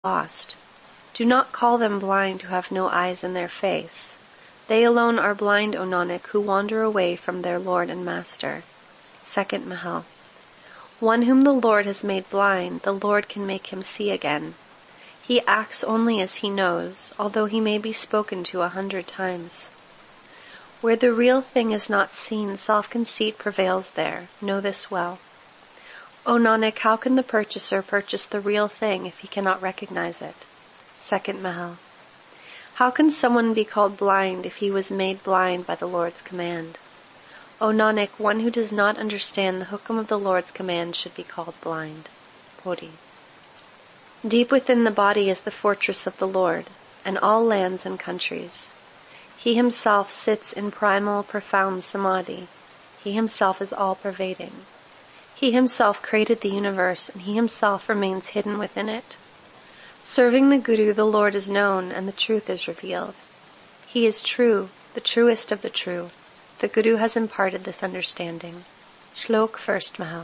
lost. Do not call them blind who have no eyes in their face. They alone are blind, O Nanak, who wander away from their Lord and Master. Second Mahal. One whom the Lord has made blind, the Lord can make him see again. He acts only as he knows, although he may be spoken to 100 times. Where the real thing is not seen, self-conceit prevails there. Know this well. O Nanak, how can the purchaser purchase the real thing if he cannot recognize it? Second Mahal. How can someone be called blind if he was made blind by the Lord's command? O Nanak, one who does not understand the hukam of the Lord's command should be called blind. Bodhi. Deep within the body is the fortress of the Lord, and all lands and countries. He himself sits in primal, profound samadhi. He himself is all-pervading. He himself created the universe, and he himself remains hidden within it. Serving the Guru, the Lord is known, and the truth is revealed. He is true, the truest of the true. The Guru has imparted this understanding. Shlok First Mahal.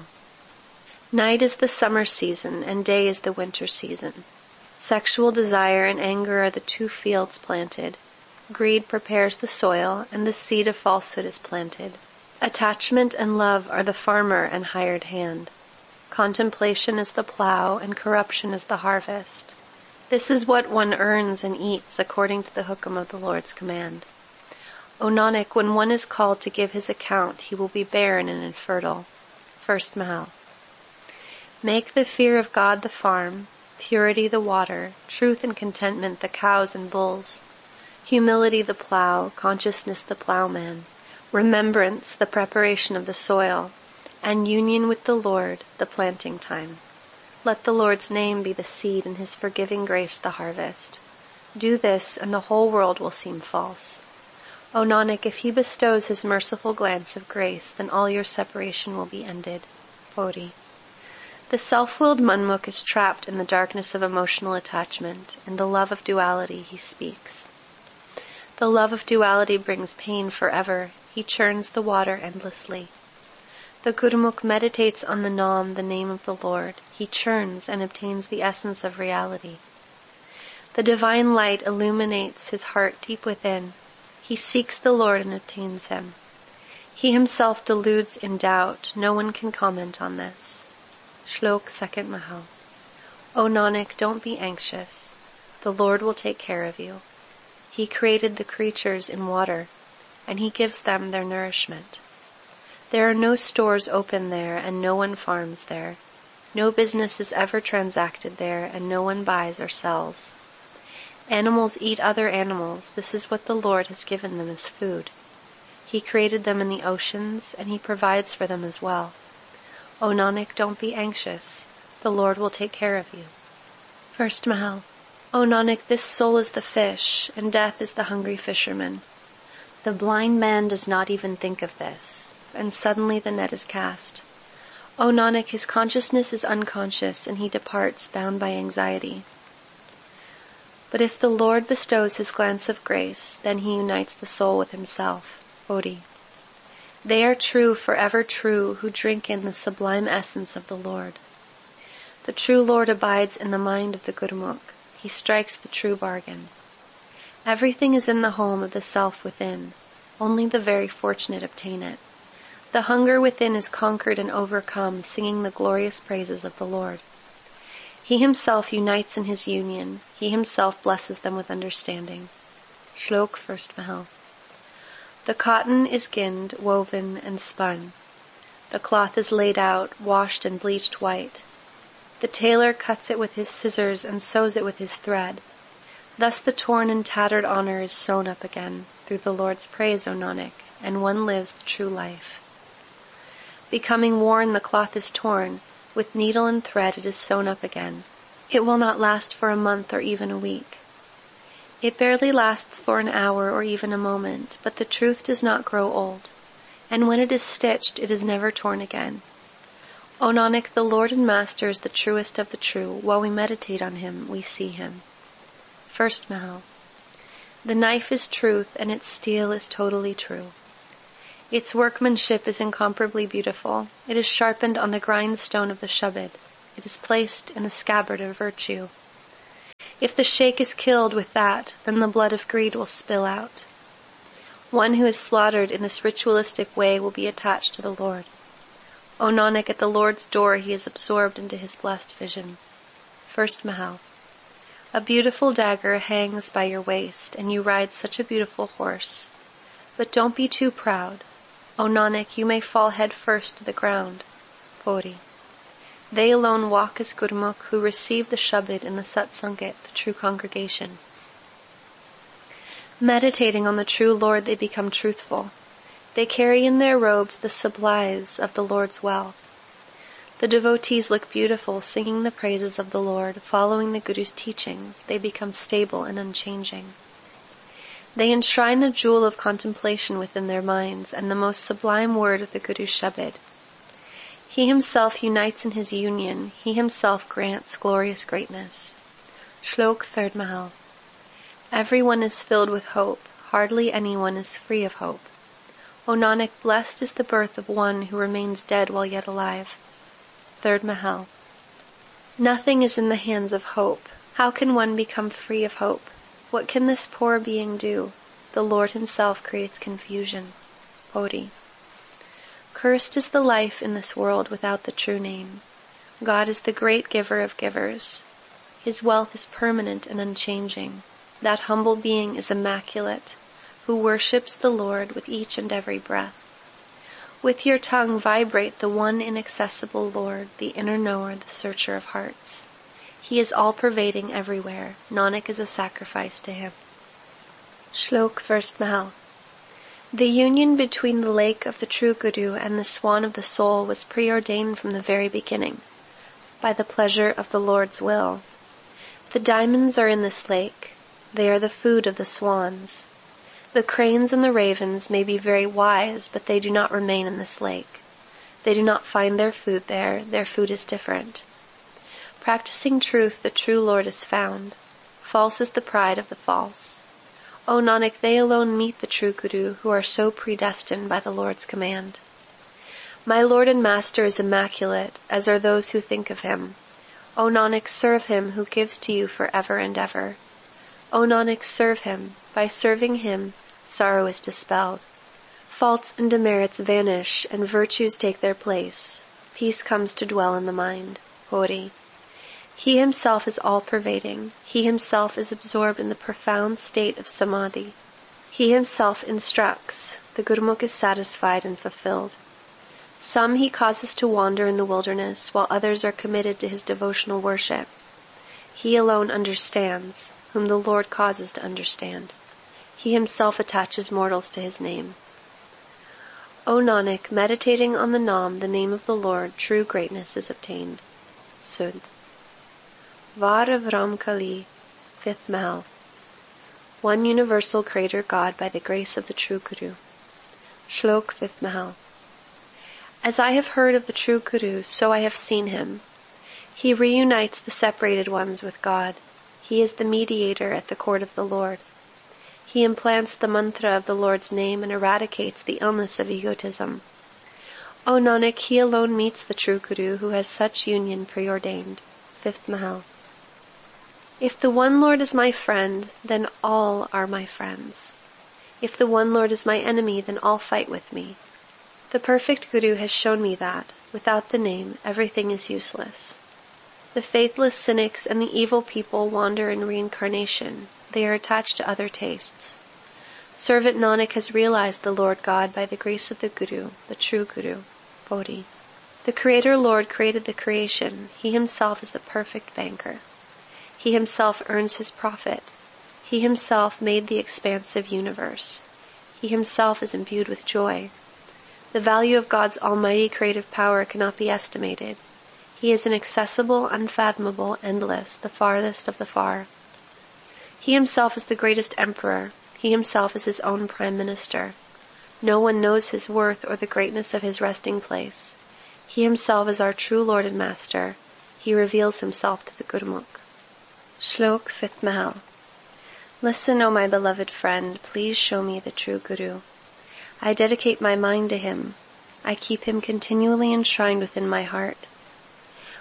Night is the summer season, and day is the winter season. Sexual desire and anger are the two fields planted. Greed prepares the soil, and the seed of falsehood is planted. Attachment and love are the farmer and hired hand. Contemplation is the plow, and corruption is the harvest. This is what one earns and eats according to the hukam of the Lord's command. O Nanak, when one is called to give his account, he will be barren and infertile. First Mahal. Make the fear of God the farm, purity the water, truth and contentment the cows and bulls, humility the plow, consciousness the plowman, remembrance the preparation of the soil, and union with the Lord the planting time. Let the Lord's name be the seed and his forgiving grace the harvest. Do this, and the whole world will seem false. O Nanak, if he bestows his merciful glance of grace, then all your separation will be ended. Bodhi. The self-willed Manmukh is trapped in the darkness of emotional attachment. In the love of duality he speaks. The love of duality brings pain forever. He churns the water endlessly. The Gurumukh meditates on the Nam, the name of the Lord. He churns and obtains the essence of reality. The divine light illuminates his heart deep within. He seeks the Lord and obtains him. He himself deludes in doubt. No one can comment on this. Shlok Second Mahal. O Nanak, don't be anxious. The Lord will take care of you. He created the creatures in water, and he gives them their nourishment. There are no stores open there, and no one farms there. No business is ever transacted there, and no one buys or sells. Animals eat other animals. This is what the Lord has given them as food. He created them in the oceans, and he provides for them as well. O Nanak, don't be anxious. The Lord will take care of you. First Mahal. O Nanak, this soul is the fish, and death is the hungry fisherman. The blind man does not even think of this, and suddenly the net is cast. O Nanak, his consciousness is unconscious, and he departs bound by anxiety. But if the Lord bestows his glance of grace, then he unites the soul with himself. Bodhi. They are true, forever true, who drink in the sublime essence of the Lord. The true Lord abides in the mind of the Gurumukh. He strikes the true bargain. Everything is in the home of the self within. Only the very fortunate obtain it. The hunger within is conquered and overcome, singing the glorious praises of the Lord. He himself unites in his union. He himself blesses them with understanding. Shlok First Mahal. The cotton is ginned, woven, and spun. The cloth is laid out, washed and bleached white. The tailor cuts it with his scissors and sews it with his thread. Thus the torn and tattered honor is sewn up again, through the Lord's praise, O Nanak, and one lives the true life. Becoming worn, the cloth is torn. With needle and thread it is sewn up again. It will not last for a month or even a week. It barely lasts for an hour or even a moment, but the truth does not grow old. And when it is stitched, it is never torn again. O Nanak, the Lord and Master is the truest of the true. While we meditate on him, we see him. First Mahal. The knife is truth, and its steel is totally true. Its workmanship is incomparably beautiful. It is sharpened on the grindstone of the Shabad. It is placed in the scabbard of virtue. If the sheikh is killed with that, then the blood of greed will spill out. One who is slaughtered in this ritualistic way will be attached to the Lord. O Nanak, at the Lord's door he is absorbed into his blessed vision. First Mahal. A beautiful dagger hangs by your waist, and you ride such a beautiful horse. But don't be too proud. O Nanak, you may fall head first to the ground. Pori. They alone walk as Gurmukh who receive the Shabad in the Satsangit, the true congregation. Meditating on the true Lord, they become truthful. They carry in their robes the supplies of the Lord's wealth. The devotees look beautiful, singing the praises of the Lord, following the Guru's teachings. They become stable and unchanging. They enshrine the jewel of contemplation within their minds and the most sublime word of the Guru's Shabad. He himself unites in his union. He himself grants glorious greatness. Shlok 3rd Mahal. Everyone is filled with hope. Hardly anyone is free of hope. O Nanak, blessed is the birth of one who remains dead while yet alive. 3rd Mahal. Nothing is in the hands of hope. How can one become free of hope? What can this poor being do? The Lord himself creates confusion. Pori. Cursed is the life in this world without the true name. God is the great giver of givers. His wealth is permanent and unchanging. That humble being is immaculate, who worships the Lord with each and every breath. With your tongue vibrate the one inaccessible Lord, the inner knower, the searcher of hearts. He is all-pervading everywhere. Nanak is a sacrifice to him. Shlok 1st Mahal. The union between the lake of the true Guru and the swan of the soul was preordained from the very beginning, by the pleasure of the Lord's will. The diamonds are in this lake. They are the food of the swans. The cranes and the ravens may be very wise, but they do not remain in this lake. They do not find their food there. Their food is different. Practicing truth, the true Lord is found. False is the pride of the false. O Nanak, they alone meet the true Guru, who are so predestined by the Lord's command. My Lord and Master is immaculate, as are those who think of him. O Nanak, serve him who gives to you forever and ever. O Nanak, serve him. By serving him, sorrow is dispelled. Faults and demerits vanish, and virtues take their place. Peace comes to dwell in the mind. Pori. He himself is all-pervading. He himself is absorbed in the profound state of samadhi. He himself instructs. The Gurmukh is satisfied and fulfilled. Some he causes to wander in the wilderness, while others are committed to his devotional worship. He alone understands, whom the Lord causes to understand. He himself attaches mortals to his name. O Nanak, meditating on the Nam, the name of the Lord, true greatness is obtained. Sud. Var of Ramkali, 5th Mahal. One universal Creator God by the grace of the true Guru. Shlok 5th Mahal. As I have heard of the true Guru, so I have seen him. He reunites the separated ones with God. He is the mediator at the court of the Lord. He implants the mantra of the Lord's name and eradicates the illness of egotism. O Nanak, he alone meets the true Guru who has such union preordained. 5th Mahal. If the one Lord is my friend, then all are my friends. If the one Lord is my enemy, then all fight with me. The perfect Guru has shown me that, without the name, everything is useless. The faithless cynics and the evil people wander in reincarnation. They are attached to other tastes. Servant Nanak has realized the Lord God by the grace of the Guru, the true Guru, Bodhi. The Creator Lord created the creation. He himself is the perfect banker. He himself earns his profit. He himself made the expansive universe. He himself is imbued with joy. The value of God's almighty creative power cannot be estimated. He is inaccessible, unfathomable, endless, the farthest of the far. He himself is the greatest emperor. He himself is his own prime minister. No one knows his worth or the greatness of his resting place. He himself is our true Lord and Master. He reveals himself to the Gurmukh. Shlok 5th Mahal. Listen, O my beloved friend, please show me the true Guru. I dedicate my mind to him. I keep him continually enshrined within my heart.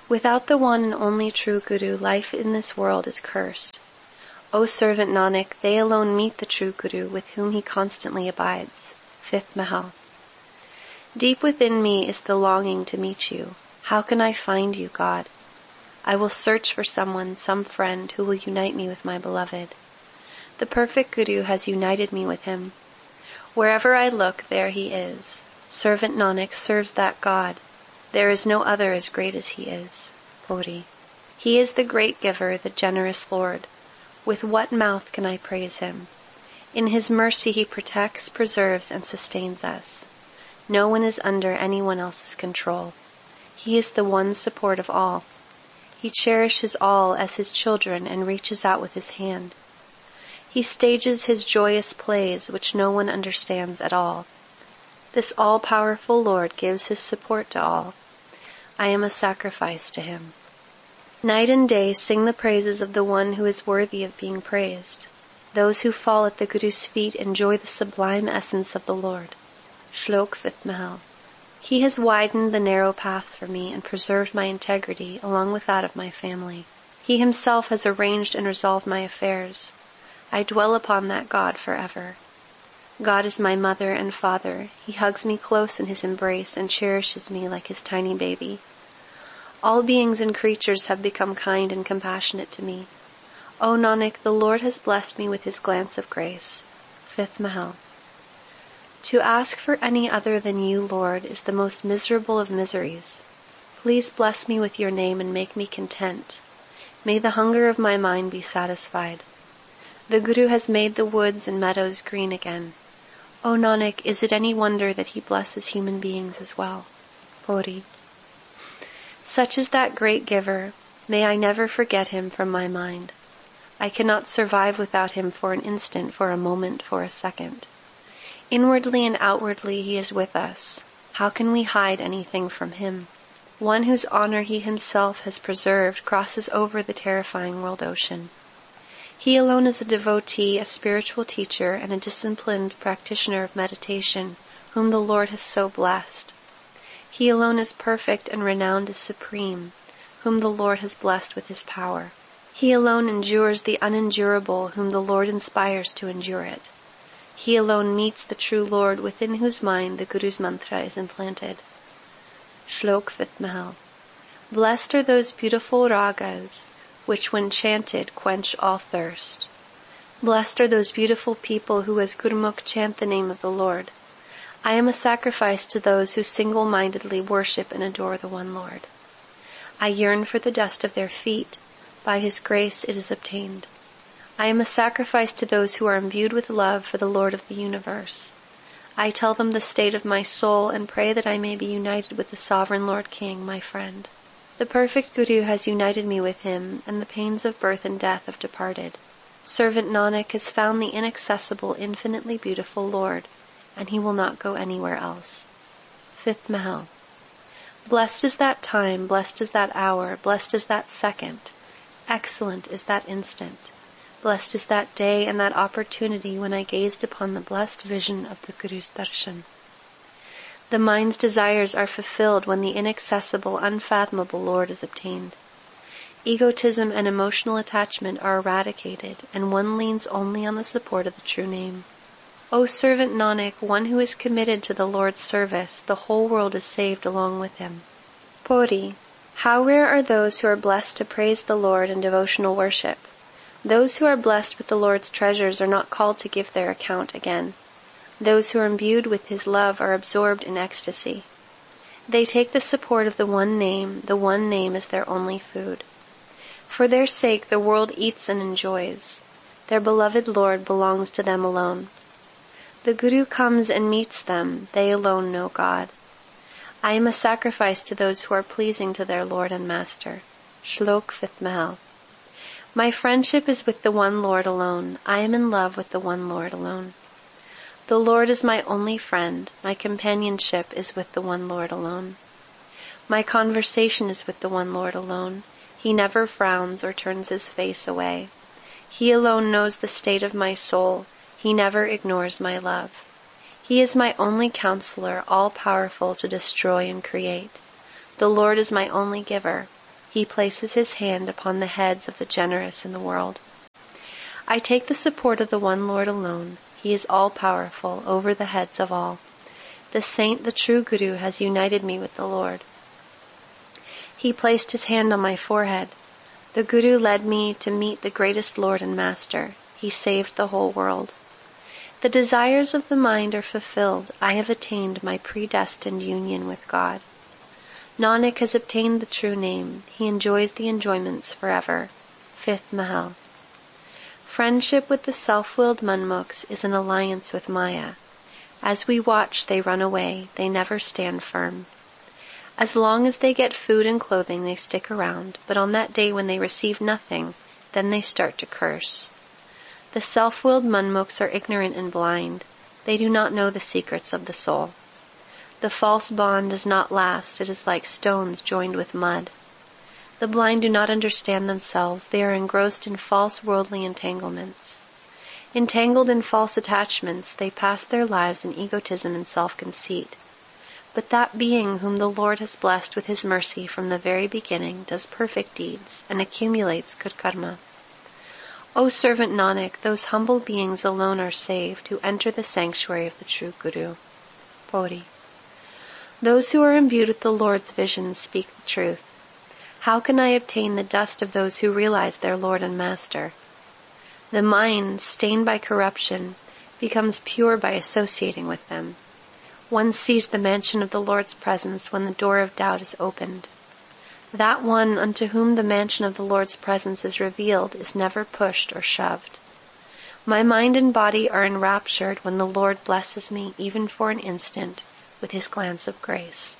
Without the one and only true Guru, life in this world is cursed. O servant Nanak, they alone meet the true Guru, with whom he constantly abides. 5th Mahal. Deep within me is the longing to meet you. How can I find you, God? I will search for someone, some friend, who will unite me with my beloved. The perfect Guru has united me with him. Wherever I look, there he is. Servant Nanak serves that God. There is no other as great as he is. Puri. He is the great giver, the generous Lord. With what mouth can I praise him? In his mercy he protects, preserves, and sustains us. No one is under anyone else's control. He is the one support of all. He cherishes all as his children and reaches out with his hand. He stages his joyous plays which no one understands at all. This all-powerful Lord gives his support to all. I am a sacrifice to him. Night and day sing the praises of the one who is worthy of being praised. Those who fall at the Guru's feet enjoy the sublime essence of the Lord. Shlok 5th Mahal. He has widened the narrow path for me and preserved my integrity along with that of my family. He himself has arranged and resolved my affairs. I dwell upon that God forever. God is my mother and father. He hugs me close in his embrace and cherishes me like his tiny baby. All beings and creatures have become kind and compassionate to me. O Nanak, the Lord has blessed me with his glance of grace. 5th Mahal. To ask for any other than you, Lord, is the most miserable of miseries. Please bless me with your name and make me content. May the hunger of my mind be satisfied. The Guru has made the woods and meadows green again. O Nanak, is it any wonder that he blesses human beings as well? Puri. Such is that great giver. May I never forget him from my mind. I cannot survive without him for an instant, for a moment, for a second. Inwardly and outwardly he is with us. How can we hide anything from him? One whose honor he himself has preserved crosses over the terrifying world ocean. He alone is a devotee, a spiritual teacher, and a disciplined practitioner of meditation, whom the Lord has so blessed. He alone is perfect and renowned as supreme, whom the Lord has blessed with his power. He alone endures the unendurable, whom the Lord inspires to endure it. He alone meets the true Lord, within whose mind the Guru's mantra is implanted. Shlok 5th Mahal. Blessed are those beautiful ragas, which when chanted quench all thirst. Blessed are those beautiful people who as Gurmukh chant the name of the Lord. I am a sacrifice to those who single-mindedly worship and adore the one Lord. I yearn for the dust of their feet. By his grace it is obtained. I am a sacrifice to those who are imbued with love for the Lord of the universe. I tell them the state of my soul and pray that I may be united with the sovereign Lord King, my friend. The perfect Guru has united me with him, and the pains of birth and death have departed. Servant Nanak has found the inaccessible, infinitely beautiful Lord, and he will not go anywhere else. 5th Mahal. Blessed is that time, blessed is that hour, blessed is that second. Excellent is that instant. Blessed is that day and that opportunity when I gazed upon the blessed vision of the Guru's darshan. The mind's desires are fulfilled when the inaccessible, unfathomable Lord is obtained. Egotism and emotional attachment are eradicated, and one leans only on the support of the true name. O servant Nanak, one who is committed to the Lord's service, the whole world is saved along with him. Puri. How rare are those who are blessed to praise the Lord in devotional worship. Those who are blessed with the Lord's treasures are not called to give their account again. Those who are imbued with his love are absorbed in ecstasy. They take the support of the one name is their only food. For their sake the world eats and enjoys. Their beloved Lord belongs to them alone. The Guru comes and meets them, they alone know God. I am a sacrifice to those who are pleasing to their Lord and Master. Shlok 5th Mahal. My friendship is with the one Lord alone. I am in love with the one Lord alone. The Lord is my only friend. My companionship is with the one Lord alone. My conversation is with the one Lord alone. He never frowns or turns his face away. He alone knows the state of my soul. He never ignores my love. He is my only counselor, all-powerful to destroy and create. The Lord is my only giver. He places his hand upon the heads of the generous in the world. I take the support of the one Lord alone. He is all-powerful, over the heads of all. The saint, the true Guru, has united me with the Lord. He placed his hand on my forehead. The Guru led me to meet the greatest Lord and Master. He saved the whole world. The desires of the mind are fulfilled. I have attained my predestined union with God. Nanak has obtained the true name. He enjoys the enjoyments forever. 5th Mahal. Friendship with the self-willed Manmukhs is an alliance with Maya. As we watch, they run away. They never stand firm. As long as they get food and clothing, they stick around. But on that day when they receive nothing, then they start to curse. The self-willed Manmukhs are ignorant and blind. They do not know the secrets of the soul. The false bond does not last. It is like stones joined with mud. The blind do not understand themselves. They are engrossed in false worldly entanglements. Entangled in false attachments, they pass their lives in egotism and self-conceit. But that being whom the Lord has blessed with his mercy from the very beginning does perfect deeds and accumulates good karma. O servant Nanak, those humble beings alone are saved who enter the sanctuary of the true Guru. Pauri. Those who are imbued with the Lord's vision speak the truth. How can I obtain the dust of those who realize their Lord and Master? The mind, stained by corruption, becomes pure by associating with them. One sees the mansion of the Lord's presence when the door of doubt is opened. That one unto whom the mansion of the Lord's presence is revealed is never pushed or shoved. My mind and body are enraptured when the Lord blesses me, even for an instant, with his glance of grace.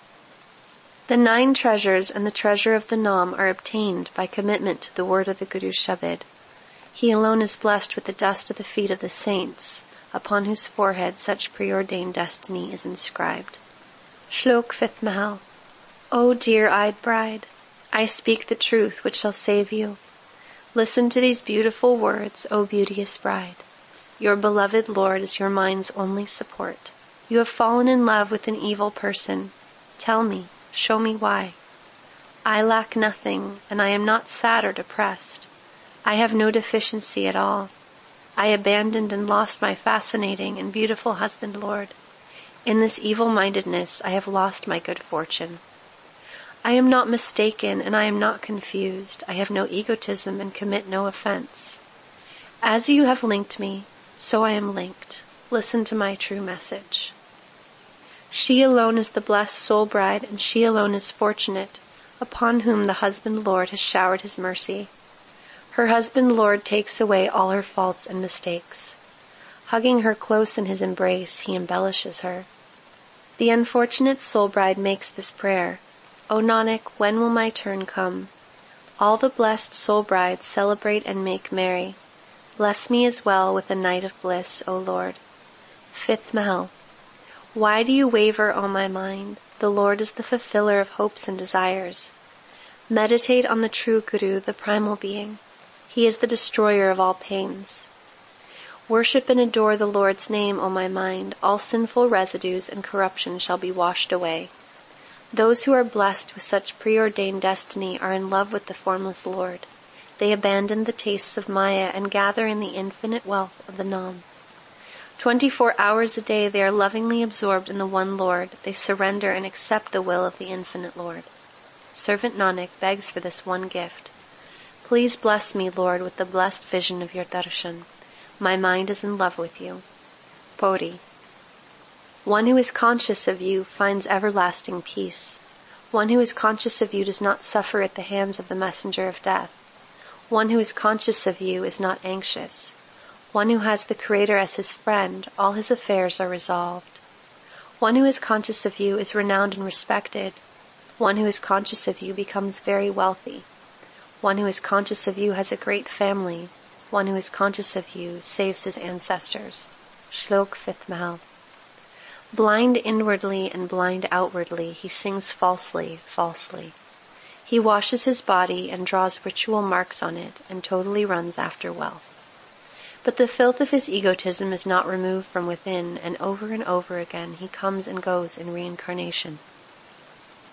The 9 treasures and the treasure of the Nam are obtained by commitment to the word of the Guru Shabad. He alone is blessed with the dust of the feet of the saints, upon whose forehead such preordained destiny is inscribed. Shlok 5th Mahal. O dear-eyed bride, I speak the truth which shall save you. Listen to these beautiful words, O beauteous bride. Your beloved Lord is your mind's only support. You have fallen in love with an evil person. Tell me, show me why. I lack nothing, and I am not sad or depressed. I have no deficiency at all. I abandoned and lost my fascinating and beautiful husband Lord. In this evil-mindedness I have lost my good fortune. I am not mistaken and I am not confused. I have no egotism and commit no offense. As you have linked me, so I am linked. Listen to my true message. She alone is the blessed soul bride, and she alone is fortunate, upon whom the husband Lord has showered his mercy. Her husband Lord takes away all her faults and mistakes. Hugging her close in his embrace, he embellishes her. The unfortunate soul bride makes this prayer, O Nanak, when will my turn come? All the blessed soul brides celebrate and make merry. Bless me as well with a night of bliss, O Lord. 5th Mahal. Why do you waver, O my mind? The Lord is the fulfiller of hopes and desires. Meditate on the true Guru, the primal being. He is the destroyer of all pains. Worship and adore the Lord's name, O my mind. All sinful residues and corruption shall be washed away. Those who are blessed with such preordained destiny are in love with the formless Lord. They abandon the tastes of Maya and gather in the infinite wealth of the Nam. 24 hours a day they are lovingly absorbed in the one Lord. They surrender and accept the will of the infinite Lord. Servant Nanak begs for this one gift. Please bless me, Lord, with the blessed vision of your darshan. My mind is in love with you. Pauri. One who is conscious of you finds everlasting peace. One who is conscious of you does not suffer at the hands of the messenger of death. One who is conscious of you is not anxious. One who has the Creator as his friend, all his affairs are resolved. One who is conscious of you is renowned and respected. One who is conscious of you becomes very wealthy. One who is conscious of you has a great family. One who is conscious of you saves his ancestors. Shlok 5th Mahal. Blind inwardly and blind outwardly, he sings falsely, falsely. He washes his body and draws ritual marks on it and totally runs after wealth. But the filth of his egotism is not removed from within, and over again he comes and goes in reincarnation.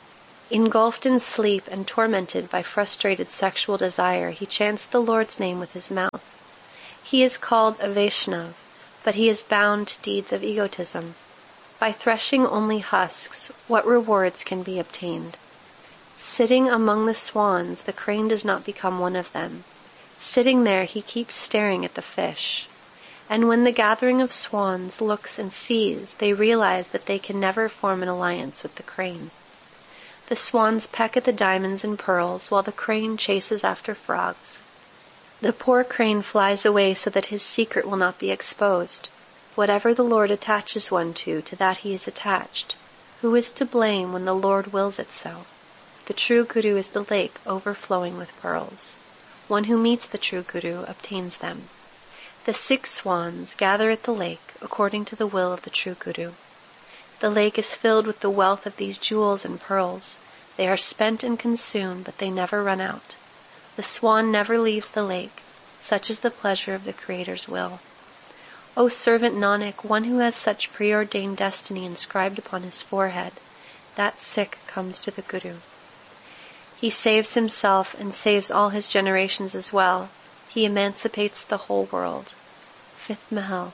Engulfed in sleep and tormented by frustrated sexual desire, he chants the Lord's name with his mouth. He is called a Vaishnav, but he is bound to deeds of egotism. By threshing only husks, what rewards can be obtained? Sitting among the swans, the crane does not become one of them. Sitting there, he keeps staring at the fish. And when the gathering of swans looks and sees, they realize that they can never form an alliance with the crane. The swans peck at the diamonds and pearls, while the crane chases after frogs. The poor crane flies away so that his secret will not be exposed. Whatever the Lord attaches one to that he is attached. Who is to blame when the Lord wills it so? The true Guru is the lake overflowing with pearls. One who meets the true Guru obtains them. The 6 swans gather at the lake according to the will of the true Guru. The lake is filled with the wealth of these jewels and pearls. They are spent and consumed, but they never run out. The swan never leaves the lake. Such is the pleasure of the Creator's will. O servant Nanak, one who has such preordained destiny inscribed upon his forehead, that Sikh comes to the Guru. He saves himself and saves all his generations as well. He emancipates the whole world. 5th Mahal.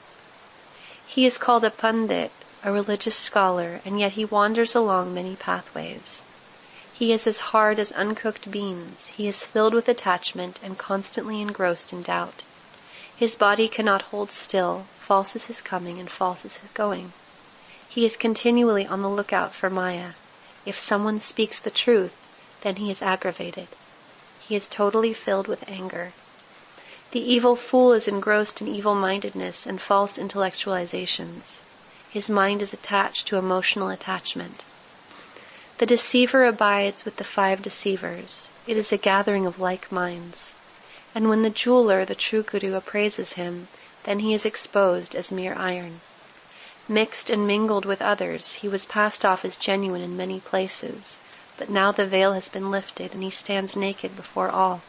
He is called a Pandit, a religious scholar, and yet he wanders along many pathways. He is as hard as uncooked beans. He is filled with attachment and constantly engrossed in doubt. His body cannot hold still. False is his coming and false is his going. He is continually on the lookout for Maya. If someone speaks the truth, then he is aggravated. He is totally filled with anger. The evil fool is engrossed in evil-mindedness and false intellectualizations. His mind is attached to emotional attachment. The deceiver abides with the 5 deceivers. It is a gathering of like minds. And when the jeweler, the true Guru, appraises him, then he is exposed as mere iron. Mixed and mingled with others, he was passed off as genuine in many places, but now the veil has been lifted and he stands naked before all.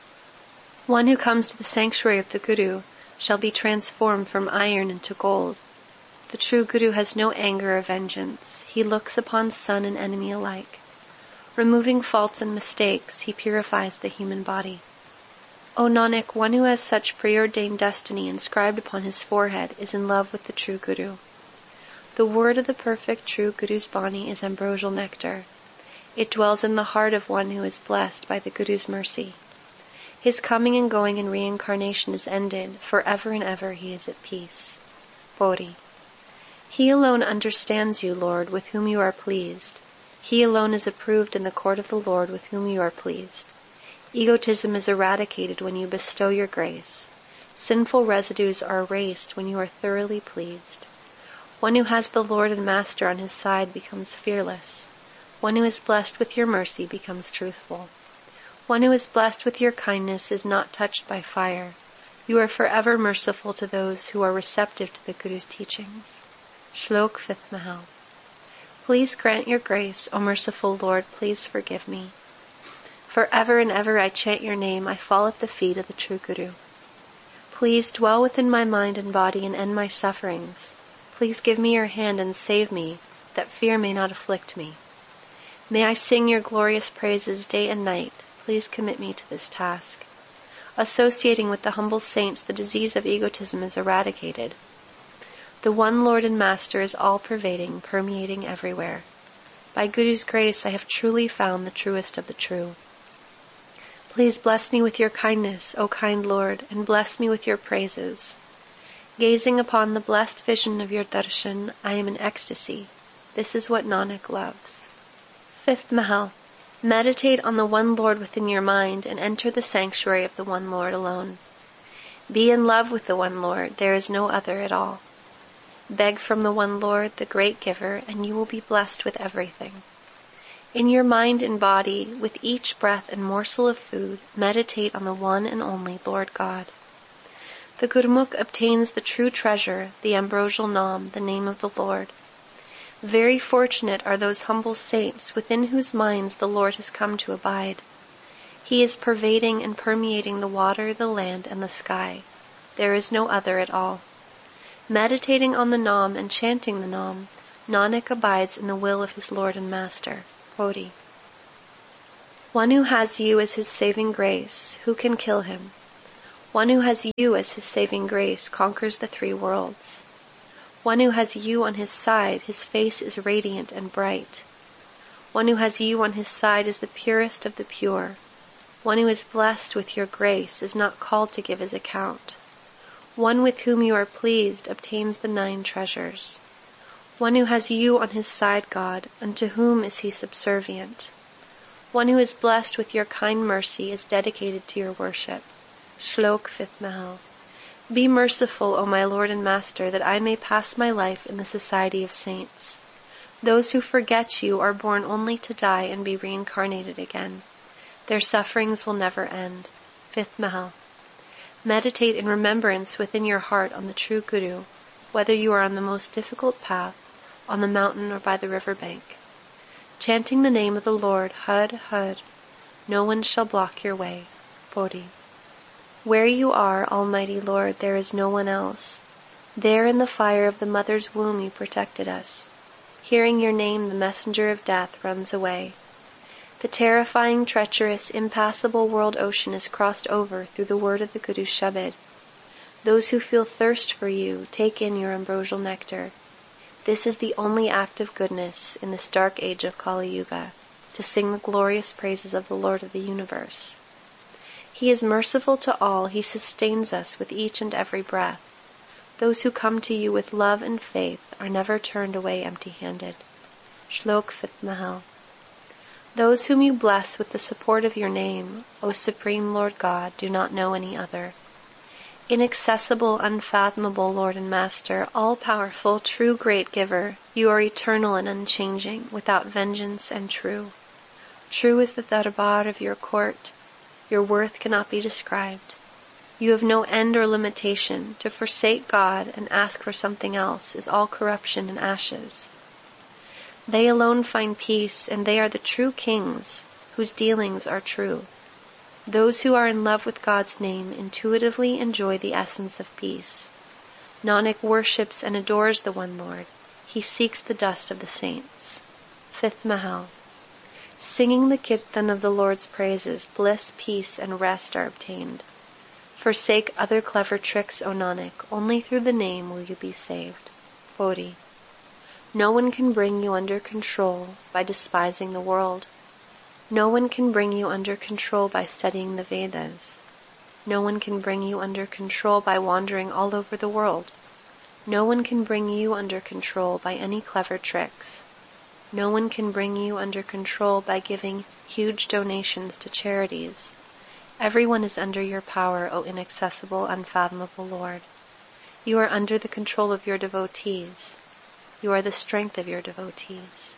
One who comes to the sanctuary of the Guru shall be transformed from iron into gold. The true Guru has no anger or vengeance. He looks upon son and enemy alike. Removing faults and mistakes, he purifies the human body. O Nanak, one who has such preordained destiny inscribed upon his forehead is in love with the true Guru. The word of the perfect true Guru's Bani is ambrosial nectar. It dwells in the heart of one who is blessed by the Guru's mercy. His coming and going in reincarnation is ended. Forever and ever he is at peace. Bodhi. He alone understands you, Lord, with whom you are pleased. He alone is approved in the court of the Lord with whom you are pleased. Egotism is eradicated when you bestow your grace. Sinful residues are erased when you are thoroughly pleased. One who has the Lord and Master on his side becomes fearless. One who is blessed with your mercy becomes truthful. One who is blessed with your kindness is not touched by fire. You are forever merciful to those who are receptive to the Guru's teachings. Shlok 5th Mahal. Please grant your grace, O merciful Lord, please forgive me. Forever and ever I chant your name, I fall at the feet of the true Guru. Please dwell within my mind and body and end my sufferings. Please give me your hand and save me, that fear may not afflict me. May I sing your glorious praises day and night. Please commit me to this task. Associating with the humble saints, the disease of egotism is eradicated. The one Lord and Master is all-pervading, permeating everywhere. By Guru's grace, I have truly found the truest of the true. Please bless me with your kindness, O kind Lord, and bless me with your praises. Gazing upon the blessed vision of your darshan, I am in ecstasy. This is what Nanak loves. 5th Mahal. Meditate on the one Lord within your mind and enter the sanctuary of the one Lord alone. Be in love with the one Lord, there is no other at all. Beg from the one Lord, the great giver, and you will be blessed with everything. In your mind and body, with each breath and morsel of food, meditate on the one and only Lord God. The Gurmukh obtains the true treasure, the ambrosial Nam, the name of the Lord. Very fortunate are those humble saints within whose minds the Lord has come to abide. He is pervading and permeating the water, the land, and the sky. There is no other at all. Meditating on the Nam and chanting the Nam, Nanak abides in the will of his Lord and Master. Bodhi. One who has you as his saving grace, who can kill him? One who has you as his saving grace conquers the three worlds. One who has you on his side, his face is radiant and bright. One who has you on his side is the purest of the pure. One who is blessed with your grace is not called to give his account. One with whom you are pleased obtains the 9 treasures. One who has you on his side, God, unto whom is he subservient? One who is blessed with your kind mercy is dedicated to your worship. Shlok 5th Mahal. Be merciful, O my Lord and Master, that I may pass my life in the society of saints. Those who forget you are born only to die and be reincarnated again. Their sufferings will never end. 5th Mahal. Meditate in remembrance within your heart on the true Guru, whether you are on the most difficult path, on the mountain or by the river bank. Chanting the name of the Lord, Hud, Hud, no one shall block your way. Bodhi. Where you are, Almighty Lord, there is no one else. There in the fire of the mother's womb you protected us. Hearing your name, the messenger of death runs away. The terrifying, treacherous, impassable world ocean is crossed over through the word of the Guru Shabad. Those who feel thirst for you, take in your ambrosial nectar. This is the only act of goodness in this dark age of Kali Yuga, to sing the glorious praises of the Lord of the universe. He is merciful to all, he sustains us with each and every breath. Those who come to you with love and faith are never turned away empty-handed. Shlok 5th Mahal. Those whom you bless with the support of your name, O Supreme Lord God, do not know any other. Inaccessible, unfathomable Lord and Master, all-powerful, true great giver, you are eternal and unchanging, without vengeance and true. True is the darbar of your court. Your worth cannot be described. You have no end or limitation. To forsake God and ask for something else is all corruption and ashes. They alone find peace, and they are the true kings, whose dealings are true. Those who are in love with God's name intuitively enjoy the essence of peace. Nanak worships and adores the one Lord. He seeks the dust of the saints. 5th Mahal. Singing the kirtan of the Lord's praises, bliss, peace, and rest are obtained. Forsake other clever tricks, O Nanak. Only through the name will you be saved. Bodhi. No one can bring you under control by despising the world. No one can bring you under control by studying the Vedas. No one can bring you under control by wandering all over the world. No one can bring you under control by any clever tricks. No one can bring you under control by giving huge donations to charities. Everyone is under your power, O inaccessible, unfathomable Lord. You are under the control of your devotees. You are the strength of your devotees.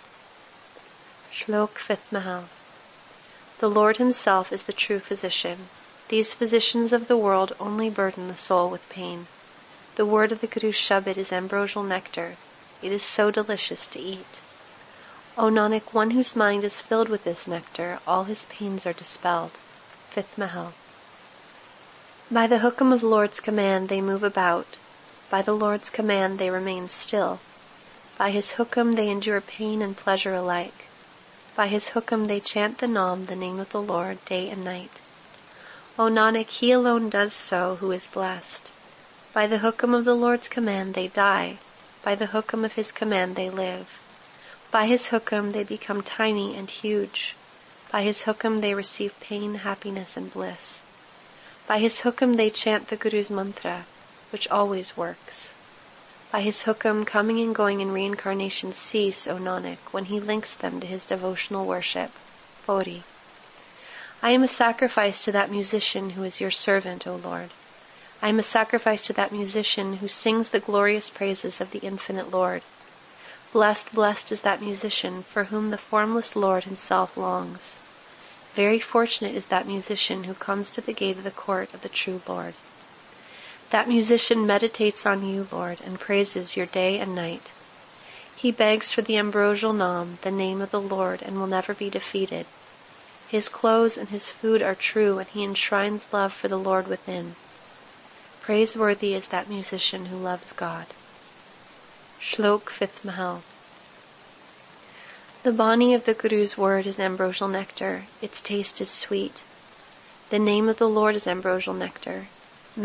Shlok 5th Mahal. The Lord himself is the true physician. These physicians of the world only burden the soul with pain. The word of the Guru Shabad is ambrosial nectar. It is so delicious to eat. O Nanak, one whose mind is filled with this nectar, all his pains are dispelled. 5th Mahal. By the hukam of Lord's command they move about. By the Lord's command they remain still. By his hukam they endure pain and pleasure alike. By his hukam they chant the Naam, the name of the Lord, day and night. O Nanak, he alone does so who is blessed. By the hukam of the Lord's command they die. By the hukam of his command they live. By his hukam they become tiny and huge. By his hukam they receive pain, happiness, and bliss. By his hukam they chant the Guru's mantra, which always works. By his hukam, coming and going in reincarnation cease, O Nanak, when he links them to his devotional worship. Bodhi. I am a sacrifice to that musician who is your servant, O Lord. I am a sacrifice to that musician who sings the glorious praises of the infinite Lord. Blessed, blessed is that musician for whom the formless Lord himself longs. Very fortunate is that musician who comes to the gate of the court of the true Lord. That musician meditates on you, Lord, and praises your day and night. He begs for the ambrosial Naam, the name of the Lord, and will never be defeated. His clothes and his food are true, and he enshrines love for the Lord within. Praiseworthy is that musician who loves God. Shlok 5th Mahal. The Bani of the Guru's word is ambrosial nectar, its taste is sweet. The name of the Lord is ambrosial nectar,